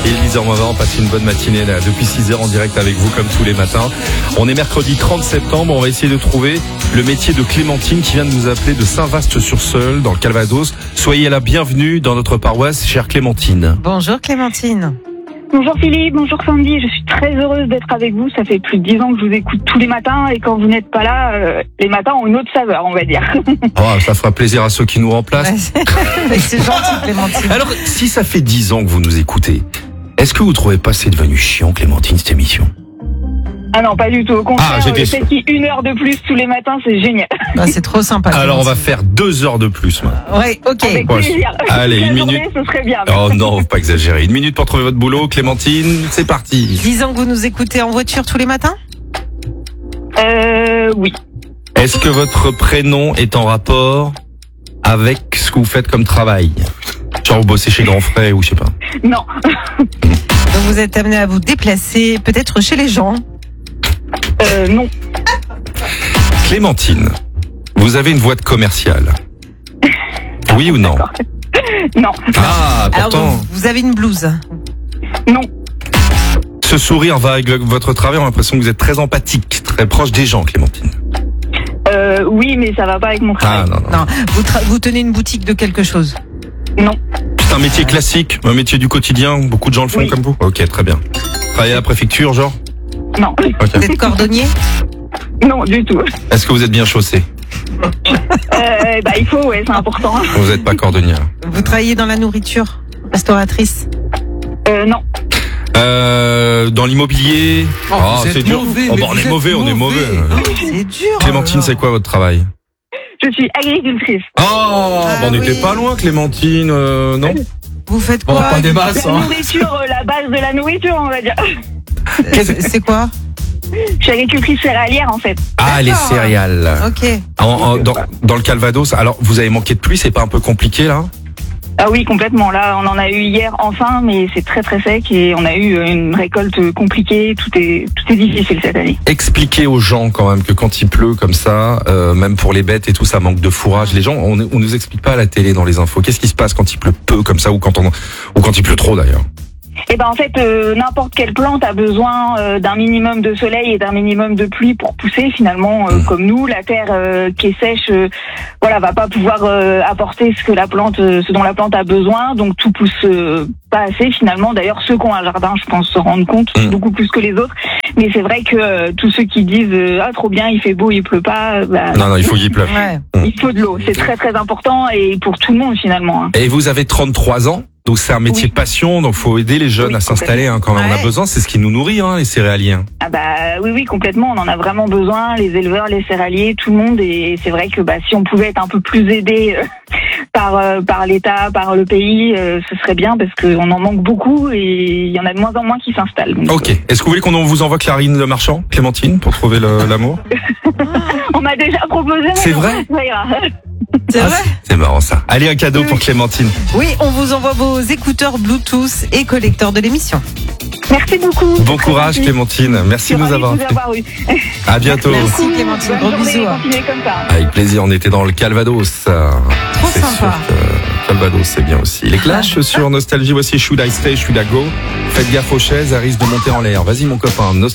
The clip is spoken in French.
Et 10h20, passez une bonne matinée là, depuis 6h en direct avec vous comme tous les matins. On est mercredi 30 septembre, on va essayer de trouver le métier de Clémentine qui vient de nous appeler de Saint-Vaast-sur-Seulles dans le Calvados. Soyez la bienvenue dans notre paroisse, chère Clémentine. Bonjour Clémentine. Bonjour Philippe, bonjour Sandy, je suis très heureuse d'être avec vous. Ça fait plus de 10 ans que je vous écoute tous les matins et quand vous n'êtes pas là, les matins ont une autre saveur, on va dire. Oh, ça fera plaisir à ceux qui nous remplacent. Ouais, c'est gentil Clémentine. Alors, si ça fait 10 ans que vous nous écoutez, est-ce que vous trouvez pas c'est devenu chiant, Clémentine, cette émission? Ah non, pas du tout, au contraire, j'étais le fait qu'il y ait 1 heure de plus tous les matins, c'est génial. Bah, c'est trop sympa. Alors, on va Clémentine. faire 2 heures de plus, maintenant. Ouais, ok. Avec Ouais, plaisir. allez, Toute la une journée, minute. ce serait bien. Oh non, faut pas exagérer. 1 minute pour trouver votre boulot, Clémentine, c'est parti. 10 ans que vous nous écoutez en voiture tous les matins? Oui. Est-ce que votre prénom est en rapport avec ce que vous faites comme travail? Genre vous bossez chez Grand Frais ou je sais pas. Non. Donc vous êtes amené à vous déplacer, peut-être chez les gens. Non. Clémentine, vous avez une voix de commerciale. Oui ou non? Non. Ah, Alors pourtant, vous avez une blouse. Non. ce sourire va avec votre travail, on a l'impression que vous êtes très empathique, très proche des gens, Clémentine. Oui, mais ça va pas avec mon Ah travail. non, non. Non, vous tenez une boutique de quelque chose. Non. C'est un métier classique, un métier du quotidien, beaucoup de gens le font Oui. comme vous. Ok, très bien. Travaillez à la préfecture, genre? Non. Ok. Vous êtes cordonnier? Non, du tout. Est-ce que vous êtes bien chaussé? Il faut, ouais, c'est important. Vous n'êtes pas cordonnière. Vous travaillez dans la nourriture? Restauratrice? Non. Dans l'immobilier. Oh, Ah, vous c'est êtes dur. mauvais, Oh, mais bah, on vous est êtes mauvais, on est mauvais. C'est dur. Clémentine, c'est quoi votre travail? Je suis agricultrice. Oh, on oui. n'était pas loin, Clémentine, non? Vous faites Bon, quoi? pas des masses, La hein. nourriture, la base de la nourriture, on va dire. C'est quoi? Je suis agricultrice céréalière, en fait. Ah, les D'accord. céréales. Ok. Dans le Calvados, alors vous avez manqué de pluie, c'est pas un peu compliqué là? Ah oui, complètement. Là, on en a eu hier enfin, mais c'est très très sec et on a eu une récolte compliquée. Tout est difficile cette année. Expliquez aux gens quand même que quand il pleut comme ça, même pour les bêtes et tout, ça manque de fourrage. Les gens, on nous explique pas à la télé dans les infos. Qu'est-ce qui se passe quand il pleut peu comme ça ou quand il pleut trop d'ailleurs? Et ben en fait, n'importe quelle plante a besoin d'un minimum de soleil et d'un minimum de pluie pour pousser. Finalement, comme nous, la terre qui est sèche, va pas pouvoir apporter ce dont la plante a besoin. Donc tout pousse pas assez finalement. D'ailleurs, ceux qui ont un jardin, je pense, se rendent compte beaucoup plus que les autres. Mais c'est vrai que tous ceux qui disent ah trop bien, il fait beau, il pleut pas. Non, il faut qu'il pleuve. Ouais. Il faut de l'eau. C'est très très important et pour tout le monde finalement. Hein. Et vous avez 33 ans, donc c'est un métier Oui. passion, donc faut aider les jeunes Oui, à s'installer quand même. On a Ouais. besoin, c'est ce qui nous nourrit, les céréaliers. Ah oui, complètement. On en a vraiment besoin, les éleveurs, les céréaliers, tout le monde. Et c'est vrai que si on pouvait être un peu plus aidé par l'État, par le pays, ce serait bien parce qu'on en manque beaucoup et il y en a de moins en moins qui s'installent. Donc, Ok. Est-ce que vous voulez qu'on vous envoie Clarine Le Marchand, Clémentine, pour trouver l'amour? on m'a déjà proposé. mais C'est non, vrai ça ira. C'est vrai? C'est marrant ça. Allez, un cadeau pour Clémentine. Oui, on vous envoie vos écouteurs Bluetooth et collecteurs de l'émission. Merci beaucoup. Bon courage, Clémentine. Merci de nous avoir appelés. eu. À bientôt. Merci Clémentine, Bonne gros journée, bisous. continuez comme ça. Avec plaisir, on était dans le Calvados. Trop C'est sympa. sûr que Calvados, c'est bien aussi. Les Clash sur Nostalgie, voici Should I Stay, Should I Go. Faites gaffe aux chaises, elles risquent de monter en l'air. Vas-y mon copain, Nostalgie.